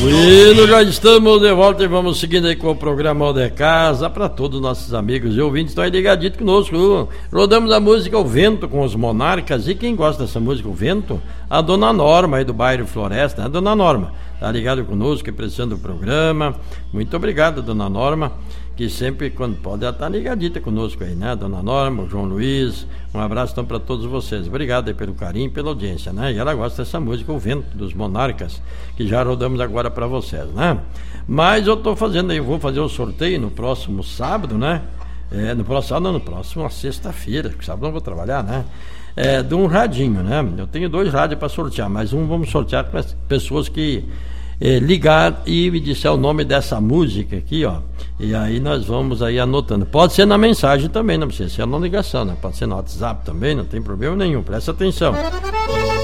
Bueno, já estamos de volta e vamos seguindo aí com o programa de Casa para todos os nossos amigos e ouvintes. Estão aí ligadinhos conosco. Rodamos a música O Vento com os Monarcas. E quem gosta dessa música, O Vento? A dona Norma aí do bairro Floresta, né? Dona Norma, tá ligado conosco, apreciando o programa. Muito obrigado, dona Norma, que sempre, quando pode, ela tá ligadita conosco aí, né? Dona Norma, o João Luiz, um abraço então para todos vocês. Obrigado aí pelo carinho e pela audiência, né? E ela gosta dessa música, O Vento, dos Monarcas, que já rodamos agora para vocês, né? Mas eu tô fazendo aí, vou fazer o sorteio no próximo sábado, né? No próximo sexta-feira, porque sábado eu não vou trabalhar, né? De um radinho, né? Eu tenho 2 rádios para sortear, mas um vamos sortear para as pessoas que ligar e me disser o nome dessa música aqui, ó. E aí nós vamos aí anotando. Pode ser na mensagem também, não precisa ser na ligação, né? Pode ser no WhatsApp também, não tem problema nenhum. Presta atenção.